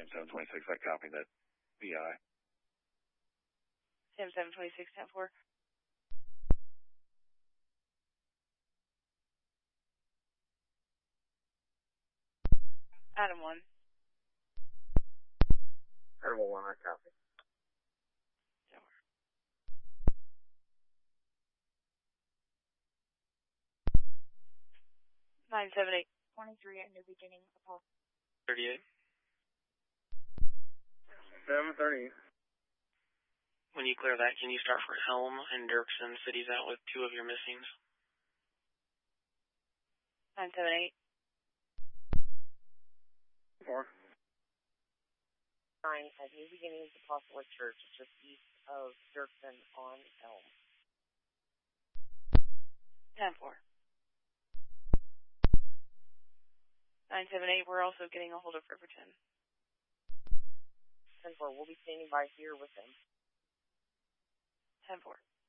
Sam 726, I copy that VI. Sam 726, 10-4. Adam 1. Animal 1, I copy. 978. 23 at New Beginning, Apollo. 38. 730. When you clear that, can you start for Elm and Dirksen cities out with 2 of your missings? 978. 4. 9 at New Beginnings Apostolic Church, just east of Dirksen on Elm. 10-4. 978, we're also getting a hold of Riverton. 10-4, we'll be standing by here with them. 10-4.